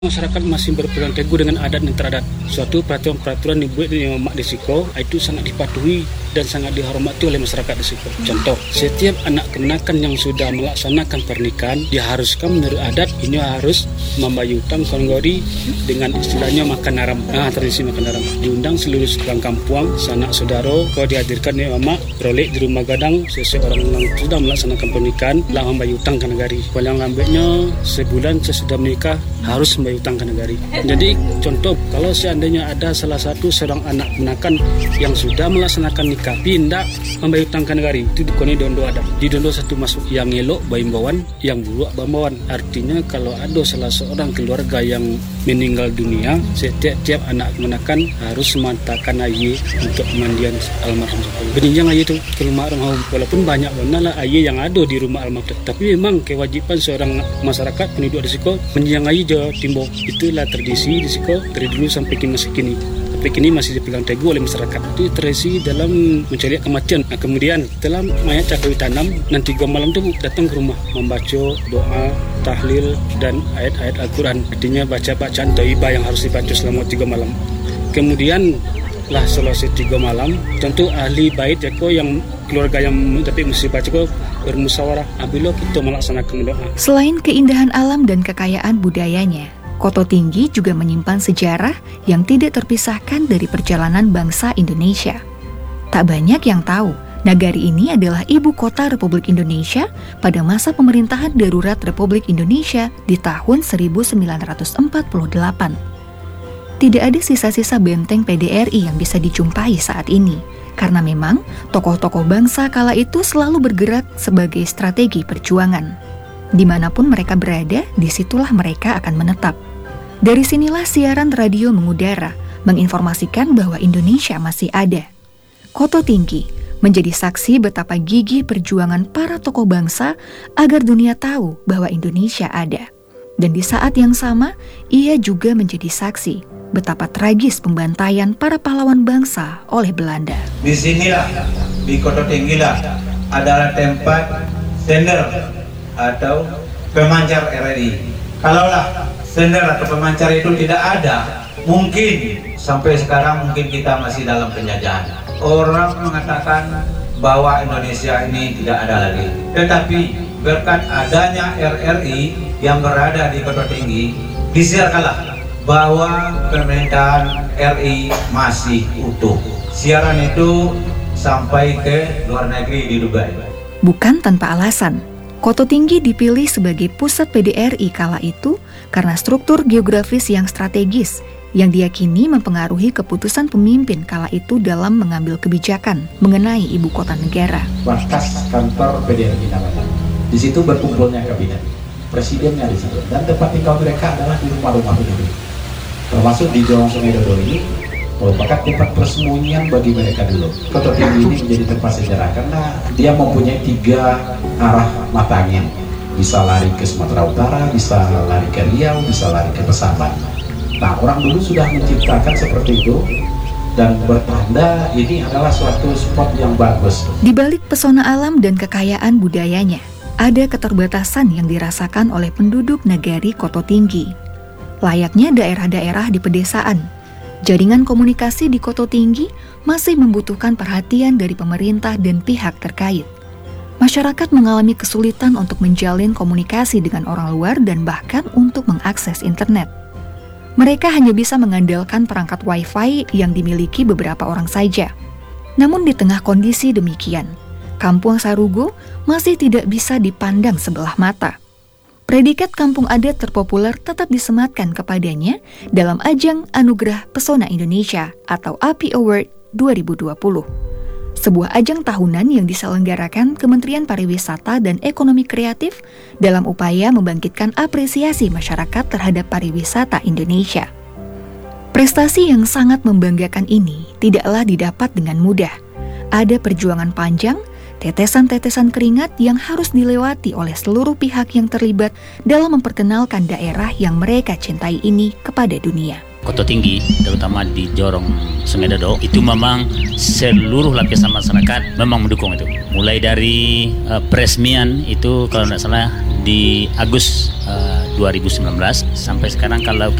Masyarakat masih berpegang teguh dengan adat dan teradat. Suatu peraturan-peraturan dibuat di Mak Desiko itu sangat dipatuhi dan sangat dihormati oleh masyarakat Desiko. Contoh, setiap anak kemenakan yang sudah melaksanakan pernikahan diharuskan menurut adat ini harus membayutang konggori dengan istilahnya makan haram. Tradisi makan haram. Diundang seluruh orang kampung, sanak saudara, kau dihadirkan di Mak, beroleh di rumah gadang seseorang yang sudah melaksanakan pernikahan lah membayutang ke negari. Paling lambatnya sebulan sesudah menikah harus membayutang ke negari. Jadi contoh, kalau seandainya ada salah satu seorang anak menakan yang sudah melaksanakan nikah pindah membayutang ke negari, itu dikoni dondo adat. Di dondo satu masuk yang elok baimbawan, yang buruk bambawan. Artinya kalau ada salah seorang keluarga yang meninggal dunia, setiap anak menakan harus mematakan aye untuk pemandian almarhum. Beninjang aye itu ke rumah almarhum, walaupun banyak benar aye yang ada di rumah almarhum, tapi memang kewajiban seorang masyarakat penduduk Desiko menjang aye timbok. Itulah tradisi di Desiko dari dulu sampai kini. Sampai kini masih dipegang teguh oleh masyarakat. Itu tradisi dalam mencari kematian. Kemudian setelah mayat cakawi tanam, nanti 3 malam tu datang ke rumah membaca doa, tahlil dan ayat-ayat Al-Quran. Artinya baca bacaan thayyibah yang harus dibaca selama 3 malam. Kemudian lah selesai 3 malam, tentu ahli bait yang keluarga yang tapi mesti baca bermusyawarah bila kita melaksanakan doa. Selain keindahan alam dan kekayaan budayanya, Koto Tinggi juga menyimpan sejarah yang tidak terpisahkan dari perjalanan bangsa Indonesia. Tak banyak yang tahu, nagari ini adalah ibu kota Republik Indonesia pada masa pemerintahan darurat Republik Indonesia di tahun 1948. Tidak ada sisa-sisa benteng PDRI yang bisa dijumpai saat ini, karena memang tokoh-tokoh bangsa kala itu selalu bergerak sebagai strategi perjuangan. Dimanapun mereka berada, disitulah mereka akan menetap. Dari sinilah siaran radio mengudara, menginformasikan bahwa Indonesia masih ada. Koto Tinggi menjadi saksi betapa gigih perjuangan para tokoh bangsa agar dunia tahu bahwa Indonesia ada. Dan di saat yang sama, ia juga menjadi saksi betapa tragis pembantaian para pahlawan bangsa oleh Belanda. Di sinilah, di Koto Tinggi lah, adalah tempat sender atau pemancar RRI. Kalaulah sender atau pemancar itu tidak ada, mungkin sampai sekarang mungkin kita masih dalam penjajahan. Orang mengatakan bahwa Indonesia ini tidak ada lagi. Tetapi berkat adanya RRI yang berada di Koto Tinggi, disiarkanlah bahwa pemerintahan RI masih utuh. Siaran itu sampai ke luar negeri di Dubai. Bukan tanpa alasan, Koto Tinggi dipilih sebagai pusat PDRI kala itu karena struktur geografis yang strategis yang diyakini mempengaruhi keputusan pemimpin kala itu dalam mengambil kebijakan mengenai ibu kota negara. Markas kantor PDRI namanya. Di situ berkumpulnya kabinet, presidennya di situ, dan tempat tinggal mereka adalah di rumah-rumah penduduk. Termasuk di Jalan Sungai Dodo ini merupakan tempat persembunyian bagi mereka dulu. Koto Tinggi ini menjadi tempat sejarah karena dia mempunyai 3 arah mata angin. Bisa lari ke Sumatera Utara, bisa lari ke Riau, bisa lari ke Pesaban. Nah, orang dulu sudah menciptakan seperti itu dan bertanda ini adalah suatu spot yang bagus. Di balik pesona alam dan kekayaan budayanya, ada keterbatasan yang dirasakan oleh penduduk nagari Koto Tinggi. Layaknya daerah-daerah di pedesaan, jaringan komunikasi di Koto Tinggi masih membutuhkan perhatian dari pemerintah dan pihak terkait. Masyarakat mengalami kesulitan untuk menjalin komunikasi dengan orang luar dan bahkan untuk mengakses internet. Mereka hanya bisa mengandalkan perangkat Wi-Fi yang dimiliki beberapa orang saja. Namun di tengah kondisi demikian, Kampung Sarugo masih tidak bisa dipandang sebelah mata. Predikat kampung adat terpopuler tetap disematkan kepadanya dalam ajang Anugerah Pesona Indonesia atau API Award 2020. Sebuah ajang tahunan yang diselenggarakan Kementerian Pariwisata dan Ekonomi Kreatif dalam upaya membangkitkan apresiasi masyarakat terhadap pariwisata Indonesia. Prestasi yang sangat membanggakan ini tidaklah didapat dengan mudah. Ada perjuangan panjang, tetesan-tetesan keringat yang harus dilewati oleh seluruh pihak yang terlibat dalam memperkenalkan daerah yang mereka cintai ini kepada dunia. Koto Tinggi, terutama di Jorong Sungai Dodo, itu memang seluruh lapisan masyarakat memang mendukung itu. Mulai dari peresmian itu kalau tidak salah di Agustus 2019 sampai sekarang kalau